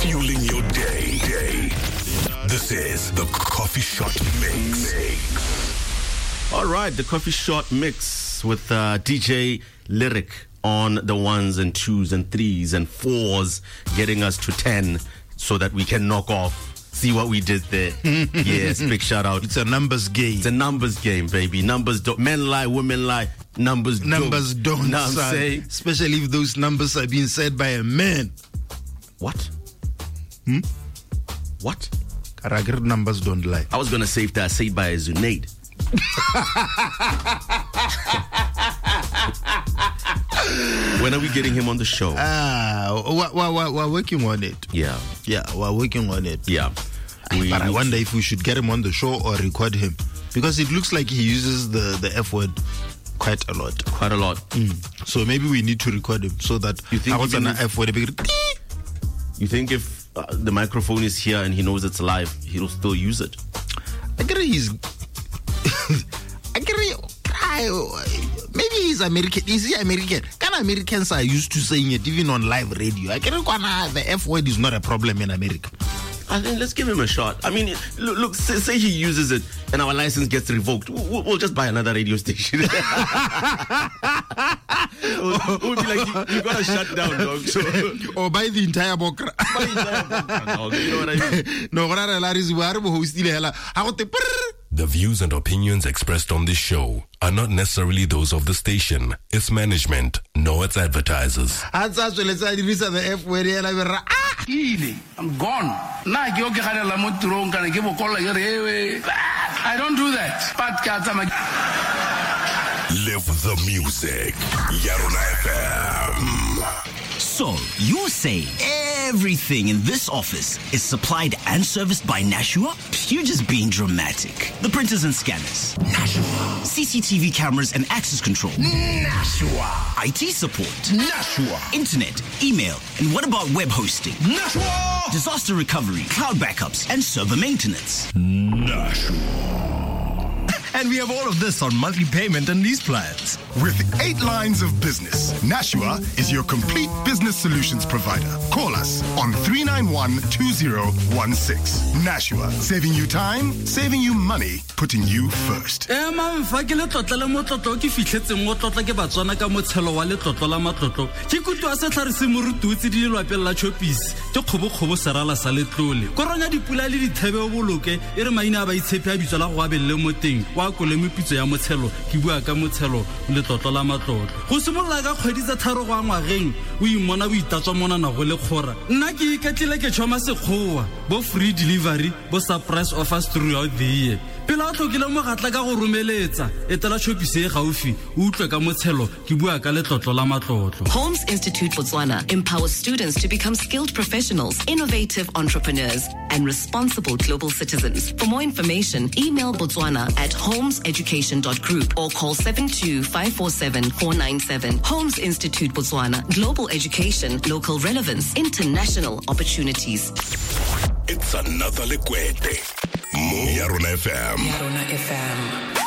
Fueling your day. This is the Coffee Shot Mix. All right, the Coffee Shot Mix with DJ Lyric on the 1s and 2s and 3s and 4s, getting us to 10 so that we can knock off. See what we did there. Yes, big shout out. It's a numbers game. It's a numbers game, baby. Numbers don't. Men lie, women lie. Numbers don't. Know what I'm saying? Especially if those numbers are being said by a man. What? What? Karagir numbers don't lie. I was going to say if they're said by a Zunaid. When are we getting him on the show? We're working on it. Yeah, we're working on it. Yeah. But I wonder if we should get him on the show or record him, because it looks like he uses the F word quite a lot. So maybe we need to record him so that you think an F word. You think if the microphone is here and he knows it's live, he'll still use it? I agree. Maybe he's American. Is he American? Kind of Americans are used to saying it even on live radio. I can the F word is not a problem in America. I think let's give him a shot. I mean, look, say he uses it and our license gets revoked. We'll just buy another radio station. We'll be like, you gotta shut down, dog. So, or buy the entire Bokra. Dog. You know what I mean? The views and opinions expressed on this show are not necessarily those of the station, its management, nor its advertisers. I'm gone. I don't do that. Live the music. Yarona FM. So, you're saying everything in this office is supplied and serviced by Nashua? You're just being dramatic. The printers and scanners? Nashua. CCTV cameras and access control? Nashua. IT support? Nashua. Internet, email, and what about web hosting? Nashua. Disaster recovery, cloud backups, and server maintenance? Nashua. And we have all of this on monthly payment and lease plans. With 8 lines of business, Nashua is your complete business solutions provider. Call us on 391-2016. Nashua, saving you time, saving you money, putting you first. Go bua ka motshelo le tlotlo la matlotlo go simolola ka kgwedi tsa tharo go ngwageng o imona o itatswa monana go le kgora nna ke iketlile ke tshoma sekgowa bo free delivery bo surprise offers throughout the year pela o tlhokile mogatla ka go romeletsa etela shopise e gaufi o utlwe ka motshelo ke bua ka le tlotlo la matlotlo. Holmes Institute Botswana empowers students to become skilled professionals, innovative entrepreneurs, and responsible global citizens. For more information, email botswana@holmeseducation.group or call 72547-497. Holmes Institute Botswana. Global education, local relevance, international opportunities. It's another Liquid. Yarona FM. Yarona FM.